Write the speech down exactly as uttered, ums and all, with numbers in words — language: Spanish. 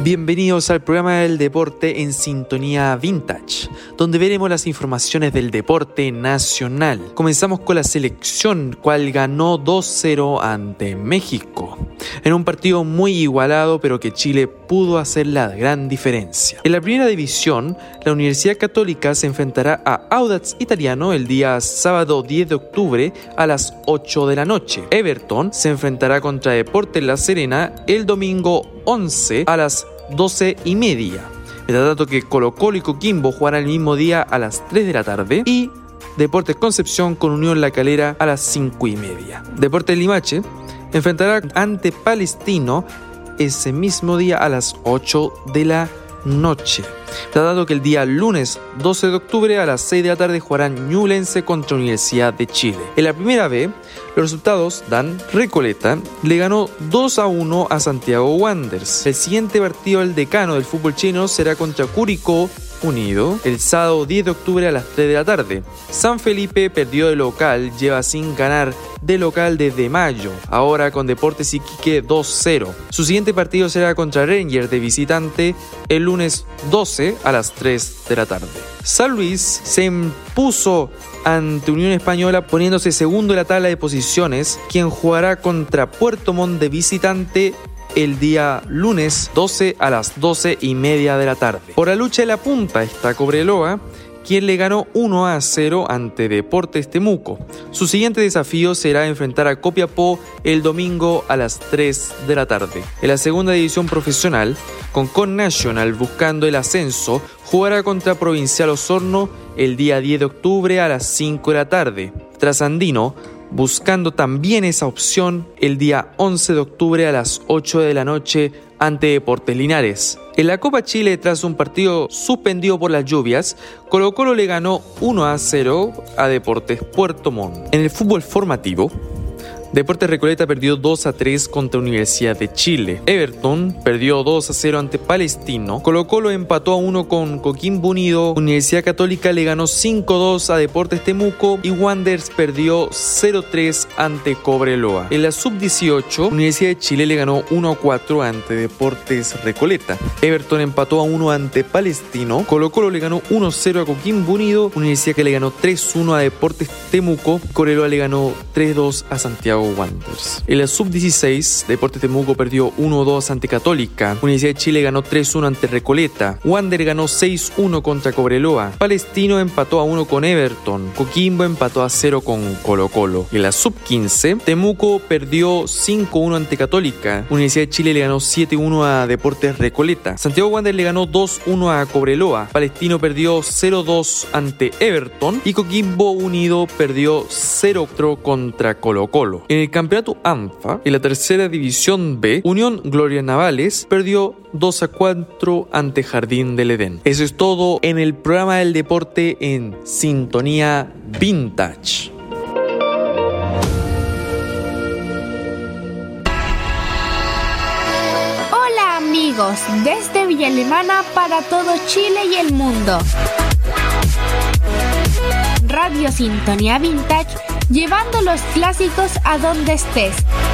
Bienvenidos al programa del deporte en Sintonía Vintage, donde veremos las informaciones del deporte nacional. Comenzamos con la selección, cual ganó dos cero ante México, en un partido muy igualado, pero que Chile pudo hacer la gran diferencia. En la primera división, la Universidad Católica se enfrentará a Audax Italiano el día sábado diez de octubre a las ocho de la noche. Everton se enfrentará contra Deportes La Serena el domingo once a las doce y media. Mientras tanto que Colo Colo y Coquimbo jugarán el mismo día a las tres de la tarde y Deportes Concepción con Unión La Calera a las cinco y media. Deportes Limache enfrentará ante Palestino ese mismo día a las ocho de la noche. Tratando que el día lunes doce de octubre a las seis de la tarde jugarán Ñublense contra Universidad de Chile. En la primera B, los resultados dan: Recoleta le ganó dos a uno a Santiago Wanderers. El siguiente partido del decano del fútbol chileno será contra Curicó Unido el sábado diez de octubre a las tres de la tarde. San Felipe perdió de local, lleva sin ganar de local desde mayo, ahora con Deportes Iquique dos cero. Su siguiente partido será contra Rangers de visitante el lunes doce a las tres de la tarde. San Luis se impuso ante Unión Española poniéndose segundo en la tabla de posiciones, quien jugará contra Puerto Montt de visitante el día lunes doce a las doce y media de la tarde. Por la lucha de la punta está Cobreloa, quien le ganó uno a cero ante Deportes Temuco. Su siguiente desafío será enfrentar a Copiapó el domingo a las tres de la tarde. En la segunda división profesional, Concon Nacional, buscando el ascenso, jugará contra Provincial Osorno el día diez de octubre a las cinco de la tarde. Trasandino, buscando también esa opción, el día once de octubre a las ocho de la noche ante Deportes Linares. En la Copa Chile, tras un partido suspendido por las lluvias, Colo Colo le ganó uno a cero a Deportes Puerto Montt. En el fútbol formativo, Deportes Recoleta perdió dos a tres contra Universidad de Chile. Everton perdió dos a cero ante Palestino. Colo Colo empató a uno con Coquimbo Unido. Universidad Católica le ganó cinco a dos a Deportes Temuco y Wanderers perdió cero a tres ante Cobreloa. En la sub dieciocho, Universidad de Chile le ganó uno a cuatro ante Deportes Recoleta. Everton empató a uno ante Palestino. Colo Colo le ganó uno a cero a Coquimbo Unido. Universidad que le ganó tres a uno a Deportes Temuco. Cobreloa le ganó tres a dos a Santiago Wanderers. En la sub dieciséis, Deportes Temuco perdió uno a dos ante Católica. Universidad de Chile ganó tres a uno ante Recoleta. Wander ganó seis a uno contra Cobreloa. Palestino empató a uno con Everton. Coquimbo empató a cero con Colo Colo. En la sub quince, Temuco perdió cinco a uno ante Católica. Universidad de Chile le ganó siete a uno a Deportes Recoleta. Santiago Wander le ganó dos a uno a Cobreloa. Palestino perdió cero a dos ante Everton. Y Coquimbo Unido perdió cero a cero contra Colo Colo. En el campeonato ANFA, en la tercera división B, Unión Gloria Navales perdió dos a cuatro ante Jardín del Edén. Eso es todo en el programa del deporte en Sintonía Vintage. Hola amigos, desde Villa Alemana para todo Chile y el mundo. Radio Sintonía Vintage, llevando los clásicos a donde estés.